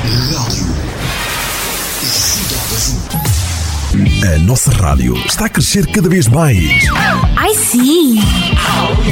Rádio Cidade Azul. A nossa rádio está a crescer cada vez mais. Ai sim!